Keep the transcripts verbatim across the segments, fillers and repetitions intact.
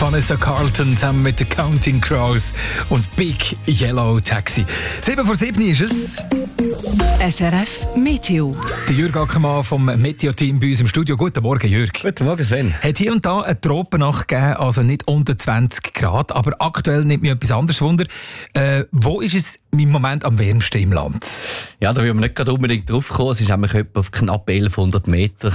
Vanessa Carlton zusammen mit den Counting Crows und Big Yellow Taxi. sieben vor sieben ist es. S R F Meteo. Der Jürg Ackermann vom Meteo-Team bei uns im Studio. Guten Morgen, Jürg. Guten Morgen, Sven. Hat hier und da eine Tropennacht gegeben, also nicht unter zwanzig Grad, aber aktuell nimmt mich etwas anderes Wunder. Äh, wo ist es im Moment am wärmsten im Land? Ja, da will man nicht gerade unbedingt drauf kommen. Es ist nämlich etwa auf knapp elfhundert Meter.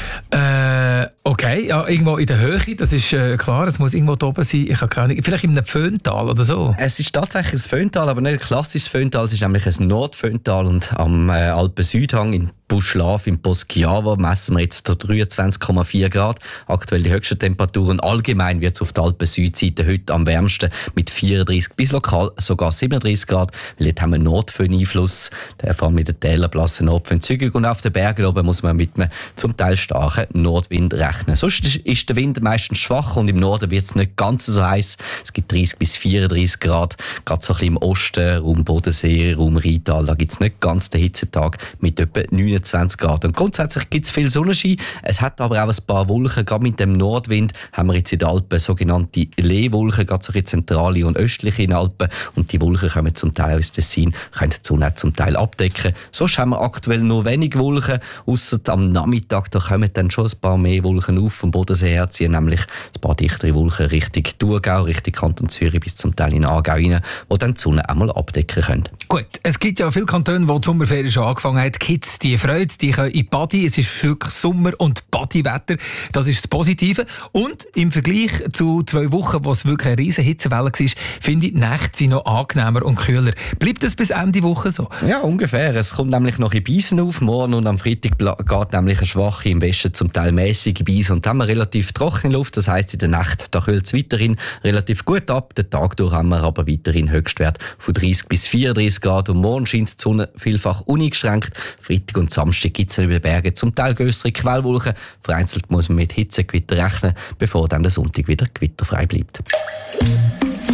Äh, okay, ja, irgendwo in der Höhe, das ist äh, klar, es muss irgendwo da oben sein. Ich habe keine Ahnung. Vielleicht in einem Föhntal oder so? Es ist tatsächlich ein Föhntal, aber nicht ein klassisches Föhntal. Es ist nämlich ein Nordföhntal und am äh, Alpen-Südhang in Buschlaf im Poschiavo messen wir jetzt dreiundzwanzig Komma vier Grad. Aktuell die höchsten Temperaturen. Allgemein wird es auf der Alpen-Südseite heute am wärmsten mit vierunddreißig bis lokal sogar siebenunddreißig Grad. Weil dort haben wir Nordföhn-Einfluss. Der vor allem mit den Tälern blassen Nordföhn zügig. Und auf den Bergen oben muss man mit einem zum Teil starken Nordwind rechnen. Sonst ist der Wind meistens schwach und im Norden wird es nicht ganz so heiß. Es gibt dreißig bis vierunddreißig Grad. Gerade so ein bisschen im Osten, Raum Bodensee, Raum Rheintal, da gibt es nicht ganz den Hitzetag mit etwa neunundzwanzig Grad. Und grundsätzlich gibt es viel Sonnenschein. Es hat aber auch ein paar Wolken. Gerade mit dem Nordwind haben wir jetzt in den Alpen sogenannte Lee-Wolken, gerade so ein bisschen zentrale und östliche in den Alpen. Und die Wolken kommen zum Teil aus Tessin, können die Sonne zum Teil abdecken. Sonst haben wir aktuell nur wenig Wolken, ausser am Nachmittag, da kommen dann schon ein paar mehr Wolken auf vom Bodensee her, ziehen nämlich ein paar dichtere Wolken Richtung Thurgau, Richtung Kanton Zürich bis zum Teil in Aargau rein, wo dann die Sonne einmal abdecken können. Gut, es gibt ja viele Kantone, wo die Sommerferien schon angefangen haben. Kids, die Freude, die können in die Badi. Es ist wirklich Sommer- und Badi-Wetter. Das ist das Positive. Und im Vergleich zu zwei Wochen, wo es wirklich eine riesen Hitzewelle war, finde ich, die Nächte sind noch angenehmer und kühler. Bleibt das bis Ende Woche so? Ja, ungefähr. Es kommt nämlich noch in Beisen auf. Morgen und am Freitag geht nämlich eine schwache, im Westen zum Teil mäßige Beisen. Und dann haben wir relativ trockene Luft. Das heisst, in der Nacht da kühlt es weiterhin relativ gut ab. Den Tag durch haben wir aber weiterhin Höchstwert von dreißig bis vierunddreißig Grad. Und morgen scheint die Sonne vielfach uneingeschränkt. Freitag und Samstag gibt es über den Bergen zum Teil größere Quellwolken. Vereinzelt muss man mit Hitzegewitter rechnen, bevor dann der Sonntag wieder gewitterfrei bleibt.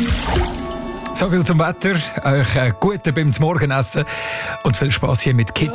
So viel zum Wetter. Euch äh, guten beim Morgenessen und viel Spass hier mit Kids.